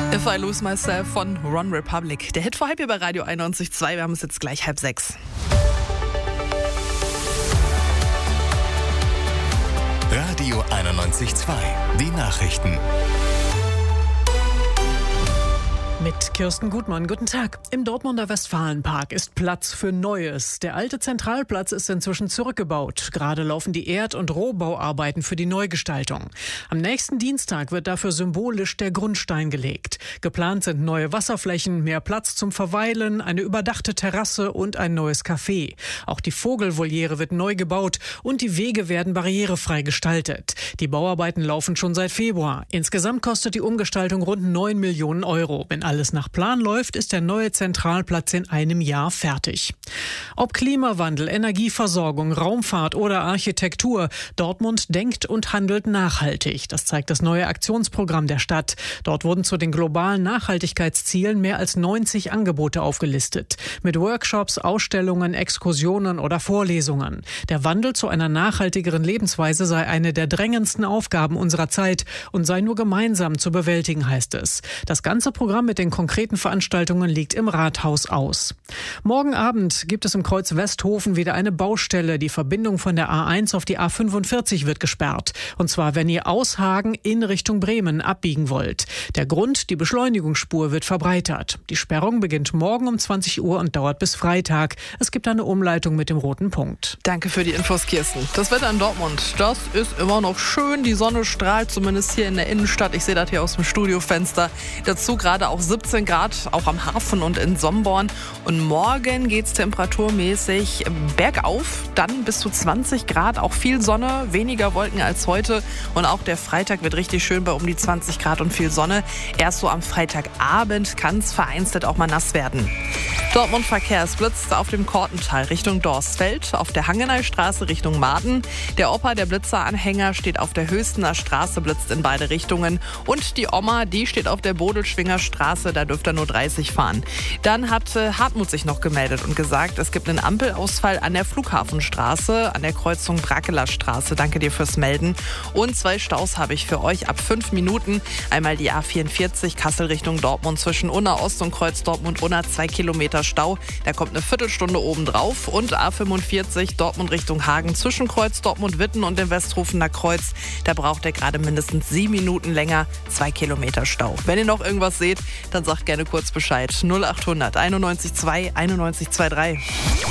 If I Lose Myself von One Republic. Der Hit vor halb hier bei Radio 91.2. Wir haben es jetzt gleich 5:30. Radio 91.2. Die Nachrichten. Mit Kirsten Gutmann, guten Tag. Im Dortmunder Westfalenpark ist Platz für Neues. Der alte Zentralplatz ist inzwischen zurückgebaut. Gerade laufen die Erd- und Rohbauarbeiten für die Neugestaltung. Am nächsten Dienstag wird dafür symbolisch der Grundstein gelegt. Geplant sind neue Wasserflächen, mehr Platz zum Verweilen, eine überdachte Terrasse und ein neues Café. Auch die Vogelvoliere wird neu gebaut und die Wege werden barrierefrei gestaltet. Die Bauarbeiten laufen schon seit Februar. Insgesamt kostet die Umgestaltung rund 9 Millionen Euro. Wenn alles nach Plan läuft, ist der neue Zentralplatz in einem Jahr fertig. Ob Klimawandel, Energieversorgung, Raumfahrt oder Architektur, Dortmund denkt und handelt nachhaltig. Das zeigt das neue Aktionsprogramm der Stadt. Dort wurden zu den globalen Nachhaltigkeitszielen mehr als 90 Angebote aufgelistet. Mit Workshops, Ausstellungen, Exkursionen oder Vorlesungen. Der Wandel zu einer nachhaltigeren Lebensweise sei eine der drängendsten Aufgaben unserer Zeit und sei nur gemeinsam zu bewältigen, heißt es. Das ganze Programm mit den konkreten Veranstaltungen liegt im Rathaus aus. Morgen Abend gibt es im Kreuz Westhofen wieder eine Baustelle. Die Verbindung von der A1 auf die A45 wird gesperrt. Und zwar, wenn ihr aus Hagen in Richtung Bremen abbiegen wollt. Der Grund, die Beschleunigungsspur wird verbreitert. Die Sperrung beginnt morgen um 20 Uhr und dauert bis Freitag. Es gibt eine Umleitung mit dem roten Punkt. Danke für die Infos, Kirsten. Das Wetter in Dortmund, das ist immer noch schön. Die Sonne strahlt zumindest hier in der Innenstadt. Ich sehe das hier aus dem Studiofenster. Dazu gerade auch 17 Grad, auch am Hafen und in Somborn. Und morgen geht es temperaturmäßig bergauf, dann bis zu 20 Grad, auch viel Sonne, weniger Wolken als heute. Und auch der Freitag wird richtig schön bei um die 20 Grad und viel Sonne. Erst so am Freitagabend kann es vereinzelt auch mal nass werden. Dortmund Verkehr, es blitzt auf dem Kortental Richtung Dorstfeld, auf der Hangeneystraße Richtung Maaden. Der Opa, der Blitzeranhänger, steht auf der Höchstener Straße, blitzt in beide Richtungen. Und die Oma, die steht auf der Bodelschwinger Straße, da dürft ihr nur 30 fahren. Dann hat Hartmut sich noch gemeldet und gesagt, es gibt einen Ampelausfall an der Flughafenstraße, an der Kreuzung Brackeler Straße. Danke dir fürs Melden. Und 2 Staus habe ich für euch ab 5 Minuten. Einmal die A44 Kassel Richtung Dortmund zwischen Unna Ost und Kreuz Dortmund-Unna, 2 Kilometer Stau. Da kommt eine Viertelstunde oben drauf. Und A45 Dortmund Richtung Hagen zwischen Kreuz Dortmund-Witten und dem Westhofener Kreuz. Da braucht ihr gerade mindestens 7 Minuten länger, 2 Kilometer Stau. Wenn ihr noch irgendwas seht, dann sagt gerne kurz Bescheid. 0800 91 2 91 23.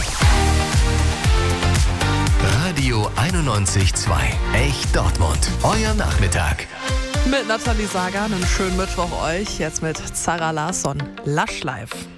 Radio 91.2. Echt Dortmund. Euer Nachmittag. Mit Nathalie Sager, einen schönen Mittwoch euch. Jetzt mit Zara Larsson. Lush Life.